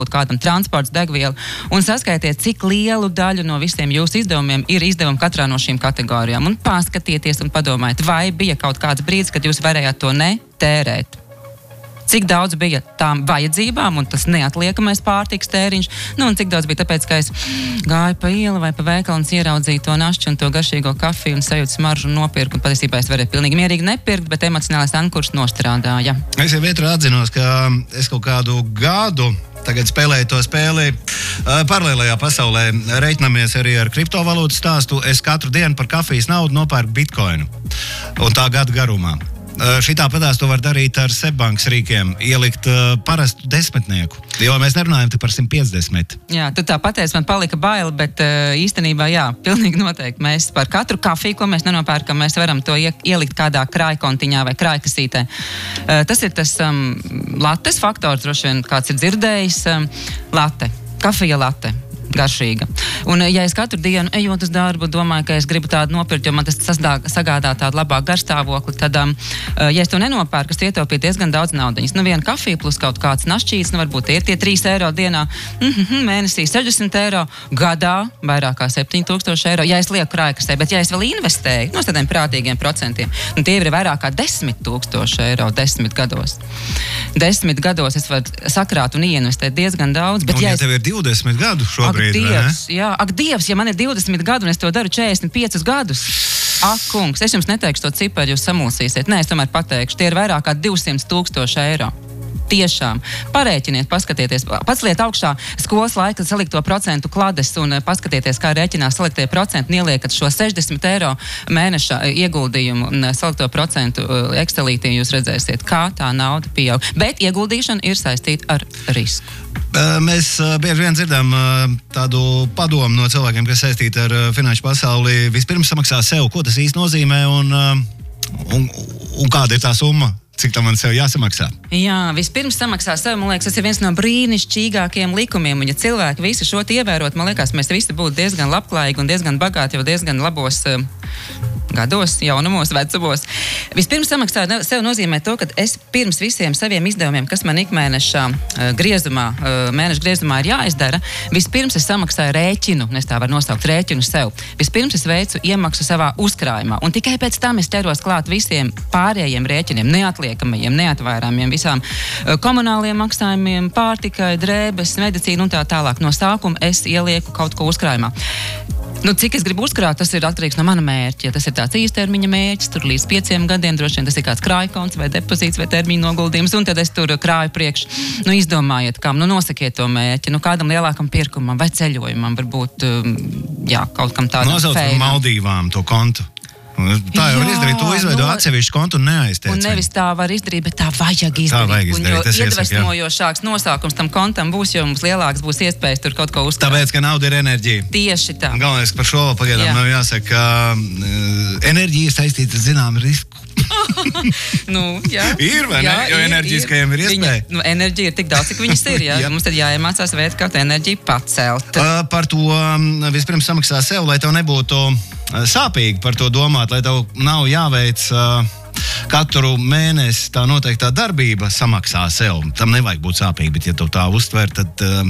kādam transports, degviela, un saskaitiet, cik lielu daļu no visiem jūsu izdevumiem ir izdevumi katrā no šīm kategorijām. Un paskatieties un padomājiet, vai bija kaut kāds brīdis, kad jūs varējāt to netērēt. Cik daudz bija tām vajadzībām un tas neatliekamais pārtiks tēriņš, un cik daudz bija tāpēc, ka es gāju pa ielu vai pa veikalu un ieraudzīju to našķi un to garšīgo kafiju un sajūtu smaržu un nopirku, un patiesībā es varēju pilnīgi mierīgi nepirkt, bet emocionālais ankurs nostrādāja. Es jau vietrā atzinos, ka es kaut kādu gadu tagad spēlēju to spēli paralēlajā pasaulē. Reiķinamies arī ar kriptovalūtu stāstu. Es katru dienu par kafijas naudu nopērku bitkoinu. Un tā gada garumā. Šitā padās to var darīt ar Seibankas rīkiem, ielikt parastu desmitnieku, jo mēs nerunājam par 150. Jā, tu tā pateici, man palika baila, bet īstenībā jā, pilnīgi noteikti. Mēs par katru kafiju, ko mēs nenopērkam, mēs varam to ielikt kādā krājkontiņā vai krājkasītē. Tas ir tas lates faktors, droši vien kāds ir dzirdējis, late, kafija late. Garšīga. Un ja es katru dienu ejot uz darbu, domāju, ka es gribu tādu nopirkt, jo man tas sagādā tādu labāku garstāvokli, tad, ja es to nenopērku, es ietaupīju diezgan daudz naudiņas. Viena kafija plus kaut kāds našķīts, varbūt ir tie 3 eiro dienā, mēnesī 60 eiro, gadā vairāk kā 7000 eiro, ja es lieku krājkasē, bet ja es vēl investēju, no tādiem prātīgiem procentiem, tie ir vairāk kā 10 000 eiro 10 gados. 10 gados es varu sakrāt un ieinvestēt diezgan daudz, bet ja tev ir 20 gadu šobrīd, Ak, Dievs, ja man ir 20 gadu un es to daru 45 gadus. Ak, kungs, es jums neteikšu to ciparu, jūs samulsīsiet. Nē, es tomēr pateikšu, tie ir vairāk kā 200 000 eiro. Tiešām. Parēķiniet, paskatieties, paceliet augšā skolas laika salikto procentu klades un paskatieties, kā rēķinās saliktie procenti un ieliekat šo 60 eiro mēneša ieguldījumu un salikto procentu Excelītī, jūs redzēsiet, kā tā nauda pieaug. Bet ieguldīšana ir saistīta ar risku. Mēs bieži vien dzirdam tādu padomu no cilvēkiem, kas saistīti ar finanšu pasauli. Vispirms samaksā sev, ko tas īsti nozīmē un kāda ir tā summa? Cik tam man sev jāsamaksā? Jā, vispirms samaksā sev, man liekas, tas ir viens no brīnišķīgākajiem likumiem. Un ja cilvēki visi šo ievērot, man liekas, mēs visi būtu diezgan labklājīgi un diezgan bagāti, jau diezgan labos gados, jaunumos, vecumos. Vispirms samaksā sev nozīmē to, ka es pirms visiem saviem izdevumiem, kas man ikmēneša mēneša griezumā ir jāizdara, vispirms es samaksāju rēķinu, es tā varu nosaukt rēķinu sev. Vispirms es veicu iemaksu savā uzkrājumā, un tikai pēc tam es ķeros klāt visiem pārējiem rēķiniem, neatliekamajiem, neatvairāmiem, visām komunāliem maksājumiem, pārtikai, drēbes, medicīnu un tā tālāk. No sākuma es ielieku kaut ko uzkrājumā. Cik es gribu uzkrāt, tas ir atkarīgs no mana mērķa. Ja tas ir tāds īstermiņa mērķis, tur līdz 5 gadiem, droši vien tas ir kāds krājkonts vai depozīts vai termiņu noguldījums, un tad es tur krāju priekš. Izdomājiet, kam, nosakiet to mērķi, kādam lielākam pirkumam vai ceļojumam, varbūt, kaut kam tādam feinam. Nosauc Maldīvām to kontu. Tā jau var izdarīt, to izveido atsevišķu kontu un neaiztiec. Un nevis tā var izdarīt, bet tā vajag izdarīt. Tā vajag izdarīt, un jo iedvesmojošāks nosaukums tam kontam būs, jo mums lielāks būs iespējas tur kaut ko uzkrāt. Tāpēc, ka nauda ir enerģija. Tieši tā. Galvenais, par šo pagaidām nav jāsaka, ka enerģija saistīta ar zināmu risku. Ir, vai ne? Jo enerģiskajiem ir iespēja. Enerģija ir tik daudz, cik viņas ir, jā. Mums tad jāiemācās veikt, kā enerģiju pacelt. Par to vispirms samaksā sev, lai tev nebūtu sāpīgi par to domāt, lai tev nav jāveic katru mēnesi tā noteiktā darbība samaksā sev. Tam nevajag būt sāpīgi, bet ja tu tā uztver, tad